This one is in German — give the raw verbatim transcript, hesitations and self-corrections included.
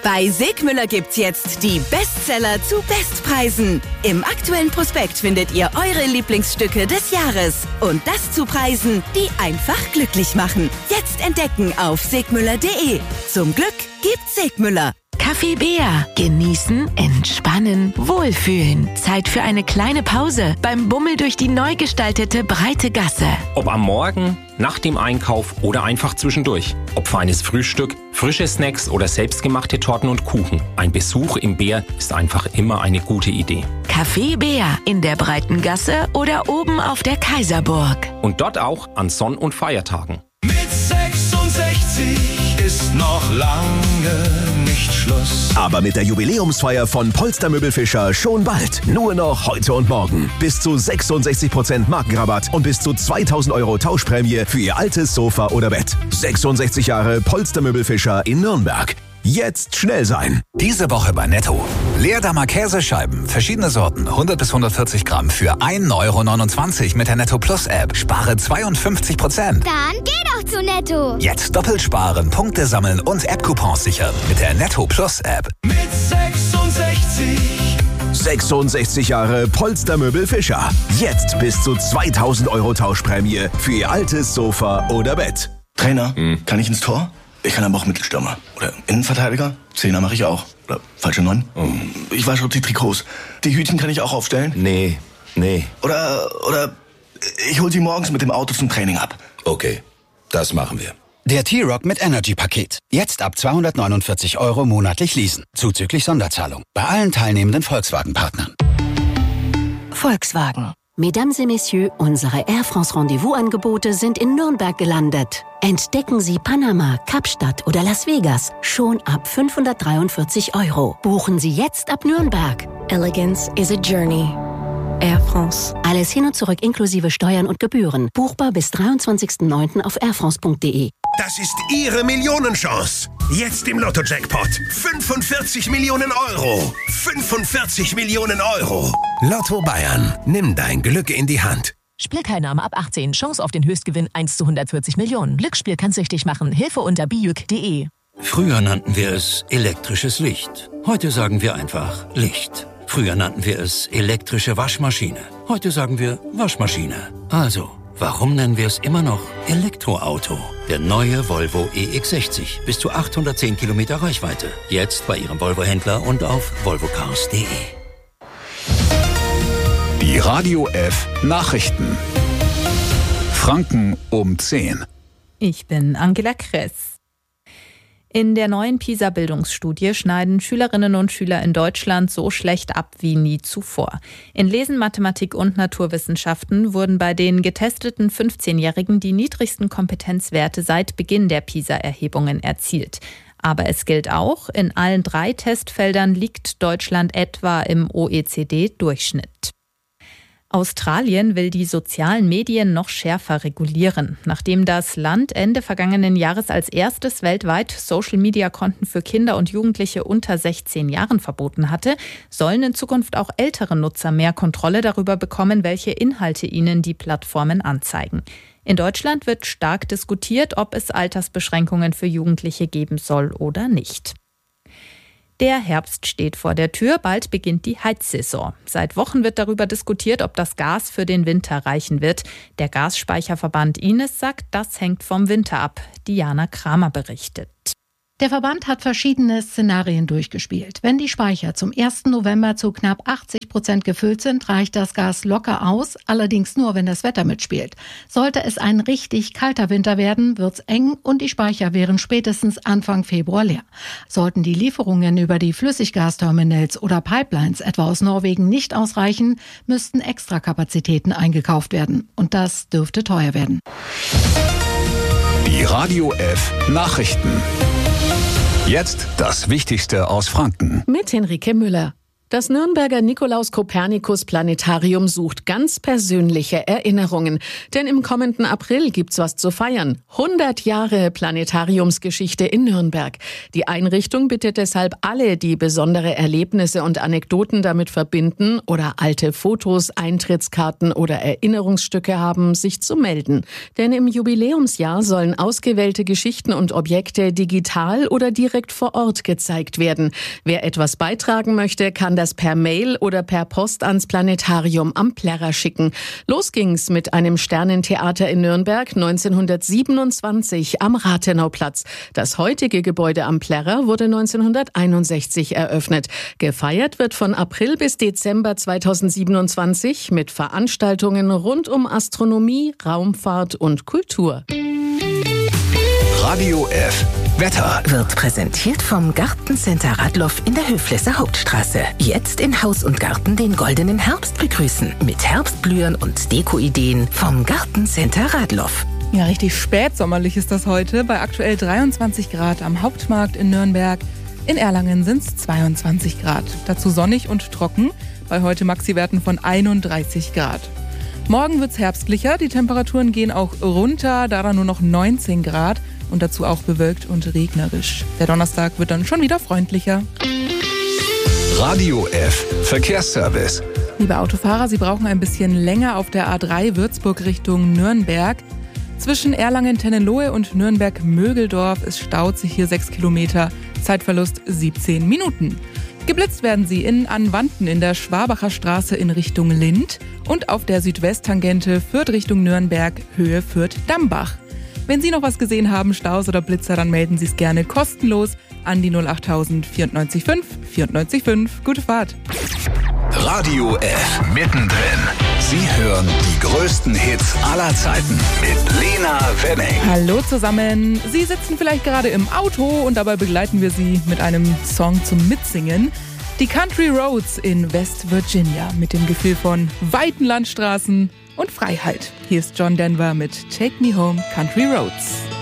Bei Segmüller gibt's jetzt die Bestseller zu Bestpreisen. Im aktuellen Prospekt findet ihr eure Lieblingsstücke des Jahres. Und das zu Preisen, die einfach glücklich machen. Jetzt entdecken auf segmüller punkt de. Zum Glück gibt's Segmüller. Kaffee Bär. Genießen, entspannen, wohlfühlen. Zeit für eine kleine Pause beim Bummel durch die neu gestaltete breite Gasse. Ob am Morgen, nach dem Einkauf oder einfach zwischendurch. Ob feines Frühstück, frische Snacks oder selbstgemachte Torten und Kuchen. Ein Besuch im Bär ist einfach immer eine gute Idee. Kaffee Bär in der breiten Gasse oder oben auf der Kaiserburg. Und dort auch an Sonn- und Feiertagen. Mit sechsundsechzig ist noch lange nicht Schluss. Aber mit der Jubiläumsfeier von Polstermöbel Fischer schon bald. Nur noch heute und morgen. Bis zu sechsundsechzig Prozent Markenrabatt und bis zu zweitausend Euro Tauschprämie für Ihr altes Sofa oder Bett. sechsundsechzig Jahre Polstermöbel Fischer in Nürnberg. Jetzt schnell sein. Diese Woche bei Netto. Leerdammer Käsescheiben, verschiedene Sorten, hundert bis hundertvierzig Gramm für ein Euro neunundzwanzig mit der Netto Plus App. Spare zweiundfünfzig Prozent. Dann geh doch zu Netto. Jetzt doppelt sparen, Punkte sammeln und App-Coupons sichern mit der Netto Plus App. Mit sechsundsechzig. sechsundsechzig Jahre Polstermöbel Fischer. Jetzt bis zu zweitausend Euro Tauschprämie für Ihr altes Sofa oder Bett. Trainer, hm. kann ich ins Tor? Ich kann aber auch Mittelstürmer. Oder Innenverteidiger. Zehner mache ich auch. Oder falsche Neun. Oh. Ich wasche die Trikots. Die Hütchen kann ich auch aufstellen. Nee, nee. Oder, oder ich hol sie morgens mit dem Auto zum Training ab. Okay, das machen wir. Der T-Rock mit Energy-Paket. Jetzt ab zweihundertneunundvierzig Euro monatlich leasen. Zuzüglich Sonderzahlung. Bei allen teilnehmenden Volkswagen-Partnern. Volkswagen. Mesdames et Messieurs, unsere Air France Rendezvous-Angebote sind in Nürnberg gelandet. Entdecken Sie Panama, Kapstadt oder Las Vegas schon ab fünfhundertdreiundvierzig Euro. Buchen Sie jetzt ab Nürnberg. Elegance is a journey. Air France. Alles hin und zurück inklusive Steuern und Gebühren. Buchbar bis dreiundzwanzigsten neunten auf airfrance punkt de. Das ist Ihre Millionenchance. Jetzt im Lotto-Jackpot. fünfundvierzig Millionen Euro. fünfundvierzig Millionen Euro. Lotto Bayern. Nimm dein Glück in die Hand. Spielteilnahme ab achtzehn. Chance auf den Höchstgewinn eins zu hundertvierzig Millionen. Glücksspiel kann süchtig machen. Hilfe unter bijuk punkt de. Früher nannten wir es elektrisches Licht. Heute sagen wir einfach Licht. Früher nannten wir es elektrische Waschmaschine. Heute sagen wir Waschmaschine. Also, warum nennen wir es immer noch Elektroauto? Der neue Volvo E X sechzig. Bis zu achthundertzehn Kilometer Reichweite. Jetzt bei Ihrem Volvo-Händler und auf volvo cars punkt de. Die Radio F Nachrichten. Franken um zehn. Ich bin Angela Kress. In der neuen PISA-Bildungsstudie schneiden Schülerinnen und Schüler in Deutschland so schlecht ab wie nie zuvor. In Lesen, Mathematik und Naturwissenschaften wurden bei den getesteten fünfzehnjährigen die niedrigsten Kompetenzwerte seit Beginn der PISA-Erhebungen erzielt. Aber es gilt auch, in allen drei Testfeldern liegt Deutschland etwa im O E C D-Durchschnitt. Australien will die sozialen Medien noch schärfer regulieren. Nachdem das Land Ende vergangenen Jahres als erstes weltweit Social-Media-Konten für Kinder und Jugendliche unter sechzehn Jahren verboten hatte, sollen in Zukunft auch ältere Nutzer mehr Kontrolle darüber bekommen, welche Inhalte ihnen die Plattformen anzeigen. In Deutschland wird stark diskutiert, ob es Altersbeschränkungen für Jugendliche geben soll oder nicht. Der Herbst steht vor der Tür, bald beginnt die Heizsaison. Seit Wochen wird darüber diskutiert, ob das Gas für den Winter reichen wird. Der Gasspeicherverband I N E S sagt, das hängt vom Winter ab. Diana Kramer berichtet. Der Verband hat verschiedene Szenarien durchgespielt. Wenn die Speicher zum ersten November zu knapp achtzig Prozent gefüllt sind, reicht das Gas locker aus, allerdings nur, wenn das Wetter mitspielt. Sollte es ein richtig kalter Winter werden, wird's eng und die Speicher wären spätestens Anfang Februar leer. Sollten die Lieferungen über die Flüssiggasterminals oder Pipelines etwa aus Norwegen nicht ausreichen, müssten Extrakapazitäten eingekauft werden. Und das dürfte teuer werden. Die Radio F Nachrichten. Jetzt das Wichtigste aus Franken. Mit Henrike Müller. Das Nürnberger Nikolaus-Kopernikus-Planetarium sucht ganz persönliche Erinnerungen. Denn im kommenden April gibt's was zu feiern. hundert Jahre Planetariumsgeschichte in Nürnberg. Die Einrichtung bittet deshalb alle, die besondere Erlebnisse und Anekdoten damit verbinden oder alte Fotos, Eintrittskarten oder Erinnerungsstücke haben, sich zu melden. Denn im Jubiläumsjahr sollen ausgewählte Geschichten und Objekte digital oder direkt vor Ort gezeigt werden. Wer etwas beitragen möchte, kann das per Mail oder per Post ans Planetarium am Plärrer schicken. Los ging's mit einem Sternentheater in Nürnberg neunzehnhundertsiebenundzwanzig am Rathenauplatz. Das heutige Gebäude am Plärrer wurde neunzehnhunderteinundsechzig eröffnet. Gefeiert wird von April bis Dezember zweitausendsiebenundzwanzig mit Veranstaltungen rund um Astronomie, Raumfahrt und Kultur. Radio F. Wetter wird präsentiert vom Gartencenter Radloff in der Höflesser Hauptstraße. Jetzt in Haus und Garten den goldenen Herbst begrüßen. Mit Herbstblühen und Dekoideen vom Gartencenter Radloff. Ja, richtig spätsommerlich ist das heute. Bei aktuell dreiundzwanzig Grad am Hauptmarkt in Nürnberg. In Erlangen sind es zweiundzwanzig Grad. Dazu sonnig und trocken. Bei heute Maxiwerten von einunddreißig Grad. Morgen wird's herbstlicher. Die Temperaturen gehen auch runter, da dann nur noch neunzehn Grad. Und dazu auch bewölkt und regnerisch. Der Donnerstag wird dann schon wieder freundlicher. Radio F. Verkehrsservice. Liebe Autofahrer, Sie brauchen ein bisschen länger auf der A drei Würzburg Richtung Nürnberg. Zwischen Erlangen-Tennenlohe und Nürnberg-Mögeldorf, es staut sich hier sechs Kilometer. Zeitverlust siebzehn Minuten. Geblitzt werden Sie in Anwanten in der Schwabacher Straße in Richtung Lind und auf der Südwesttangente Fürth Richtung Nürnberg, Höhe Fürth-Dambach. Wenn Sie noch was gesehen haben, Staus oder Blitzer, dann melden Sie es gerne kostenlos an die null achttausend vierundneunzig fünf vierundneunzig fünf. Gute Fahrt. Radio F. Mittendrin. Sie hören die größten Hits aller Zeiten mit Lena Wenning. Hallo zusammen. Sie sitzen vielleicht gerade im Auto und dabei begleiten wir Sie mit einem Song zum Mitsingen. Die Country Roads in West Virginia mit dem Gefühl von weiten Landstraßen und Freiheit. Hier ist John Denver mit Take Me Home Country Roads.